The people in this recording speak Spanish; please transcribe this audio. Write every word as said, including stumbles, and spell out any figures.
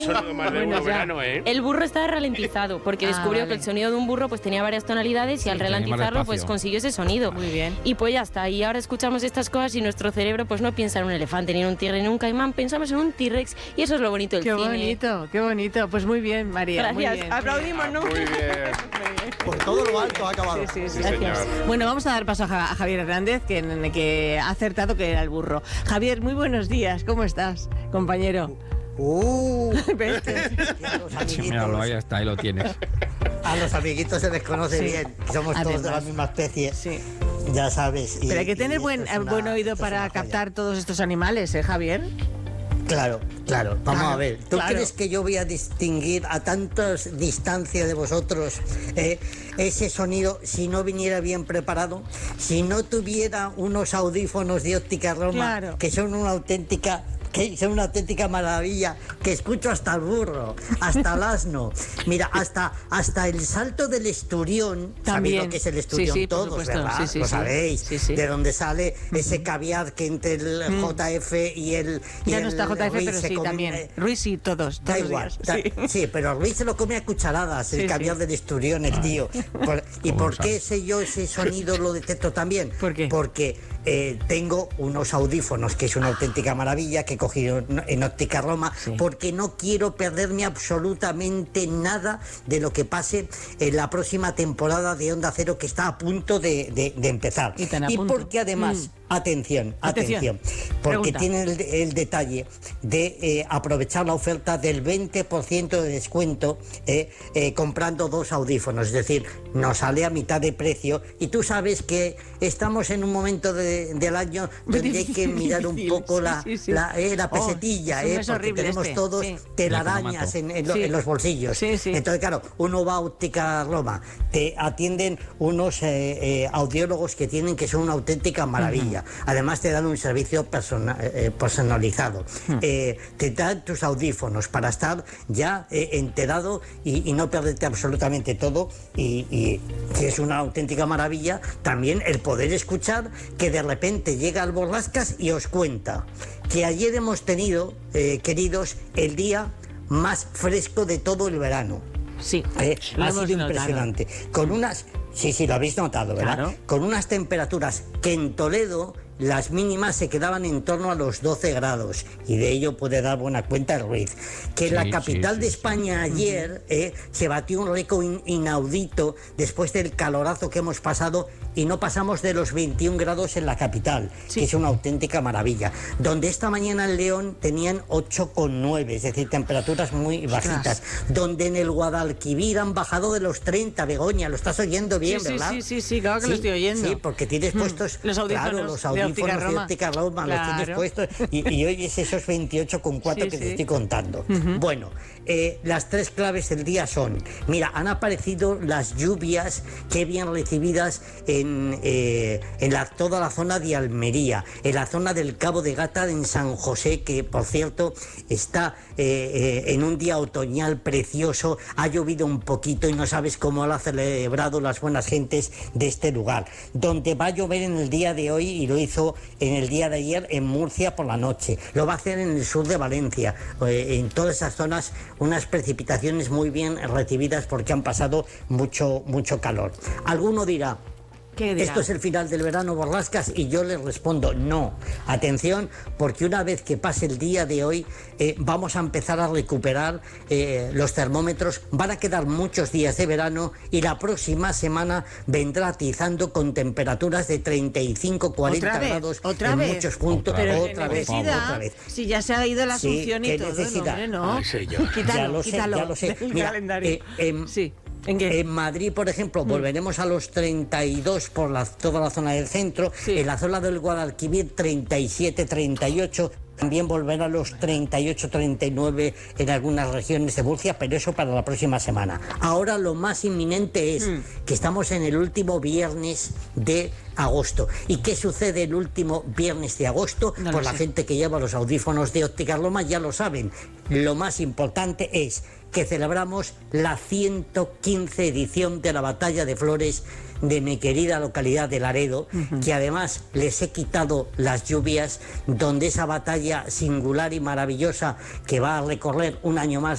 Sonido más de Bueno, burro verano, ¿eh? El burro está ralentizado porque Ah, descubrió vale. que el sonido de un burro pues tenía varias tonalidades y al Sí, tenía más ralentizarlo pues espacio. consiguió ese sonido. Muy bien. Y pues ya está. Y ahora escuchamos estas cosas y nuestro cerebro pues no piensa en un elefante, ni en un tigre, ni en un caimán. Pensamos en un T-Rex y eso es lo bonito del Qué cine. bonito, qué bonito. Pues muy bien, María. Muy Gracias. bien. Aplaudimos, ¿no? Muy bien. Por todo lo alto ha acabado. Sí, sí, sí. Sí, señor. Gracias. Bueno, vamos a dar paso a Ja- a Javier Hernández, que, que ha acertado que era el burro. Javier, muy buenos días. ¿Cómo estás, compañero? Uh, ¿Ves? a los Sí, míralo, ahí amiguitos, está, ahí lo tienes. a los amiguitos se les conoce Sí. bien. Somos todos de la Además. misma especie. Sí. Ya sabes. y- Pero hay que y tener esto buen, es una- buen oído esto es para una joya. captar todos estos animales, ¿eh, Javier? Claro, claro. Vamos Claro, a ver. ¿Tú claro. crees que yo voy a distinguir a tantas distancia de vosotros eh, ese sonido si no viniera bien preparado? Si no tuviera unos audífonos de óptica Roma Claro. que son una auténtica que son una auténtica maravilla, que escucho hasta el burro, hasta el asno, mira, hasta, hasta el salto del esturión. También. ¿Sabéis lo que es el esturión? Sí, sí, por todos, supuesto. ¿verdad? Sí, sí, lo sí. sabéis, Sí, sí. de donde sale ese caviar que entre el J F y el y Ya el no está J F, Ruiz pero se sí, come- también. eh, Ruiz sí, todos, todos Da los igual, días. da- Sí. sí, pero Ruiz se lo come a cucharadas, Sí, el caviar sí. del esturión, el tío. Por- ¿Y ¿Cómo por lo qué sabes? sé yo ese sonido lo detecto también? ¿Por qué? Porque eh, tengo unos audífonos, que es una auténtica maravilla, que he cogido en- en óptica Roma, Sí. porque no quiero perderme absolutamente nada de lo que pase en la próxima temporada de Onda Cero, que está a punto de, de- de empezar. Y tan a punto. porque además, atención, Atención. atención, porque Pregunta. tiene el, el detalle de eh, aprovechar la oferta del veinte por ciento de descuento eh, eh, comprando dos audífonos, es decir, nos sale a mitad de precio y tú sabes que estamos en un momento de- del año donde hay que mirar un Difícil, poco sí, la, sí, sí. la, eh, la Oh, pesetilla, es un eh, mes porque horrible tenemos este, todos sí. telarañas en, en lo- Sí. en los bolsillos. Sí, sí. Entonces, claro, uno va a óptica Roma, te atienden unos eh, eh, audiólogos que tienen que son una auténtica maravilla. Además te dan un servicio persona- eh, personalizado. Eh, te dan tus audífonos para estar ya eh, enterado y, y no perderte absolutamente todo. Y, y que es una auténtica maravilla también el poder escuchar que de repente llega al Borrascas y os cuenta que ayer hemos tenido, eh, queridos, el día más fresco de todo el verano. Sí, Eh, lo ha hemos sido notado. impresionante. Con unas, sí, sí, lo habéis notado, ¿verdad? Claro. Con unas temperaturas que en Toledo las mínimas se quedaban en torno a los doce grados, y de ello puede dar buena cuenta el Ruiz. Que Sí, la sí, capital sí, de sí. España ayer eh, se batió un récord in- inaudito después del calorazo que hemos pasado, y no pasamos de los veintiún grados en la capital, Sí. que es una auténtica maravilla. Donde esta mañana en León tenían ocho coma nueve, es decir, temperaturas muy bajitas. Donde en el Guadalquivir han bajado de los treinta, Begoña, lo estás oyendo bien, Sí, sí, ¿verdad? sí, sí, sí, claro que lo estoy oyendo. Sí, porque tienes puestos Los audífonos claro, los de audífonos Óptica de Roma. óptica Roma, los tienes Claro. puestos y, y oyes esos veintiocho coma cuatro Sí, que sí. te estoy contando. Bueno, eh, las tres claves del día son, mira, han aparecido las lluvias que bien recibidas en, eh, en la, toda la zona de Almería, en la zona del Cabo de Gata, en San José, que por cierto está eh, eh, en un día otoñal precioso, ha llovido un poquito y no sabes cómo lo ha celebrado las buenas gentes de este lugar. Donde va a llover en el día de hoy, y lo hizo en el día de ayer en Murcia por la noche, lo va a hacer en el sur de Valencia, eh, en todas esas zonas unas precipitaciones muy bien recibidas porque han pasado mucho, mucho calor. Alguno dirá, ¿Qué dirá? esto es el final del verano, Borrascas, y yo les respondo, no. Atención, porque una vez que pase el día de hoy, eh, vamos a empezar a recuperar eh, los termómetros, van a quedar muchos días de verano, y la próxima semana vendrá atizando con temperaturas de treinta y cinco, cuarenta ¿Otra vez? grados ¿Otra en vez? muchos puntos. Otra Pero vez, qué otra vez, necesidad, otra vez. si ya se ha ido la Sí, asunción y qué todo, necesidad. no, hombre, no. Ay, señor. Quítalo, Ya lo sé, quítalo ya lo sé. del Mira, calendario. eh, em, sí. ¿En qué? En Madrid, por ejemplo, volveremos a los treinta y dos por la, toda la zona del centro. Sí. En la zona del Guadalquivir, treinta y siete, treinta y ocho. También volverá a los treinta y ocho, treinta y nueve en algunas regiones de Murcia, pero eso para la próxima semana. Ahora lo más inminente es que estamos en el último viernes de agosto. ¿Y qué sucede el último viernes de agosto? No lo Por la sé. gente que lleva los audífonos de Óptica Roma ya lo saben. Lo más importante es que celebramos la ciento quince edición de la Batalla de Flores de mi querida localidad de Laredo, que además les he quitado las lluvias, donde esa batalla singular y maravillosa que va a recorrer un año más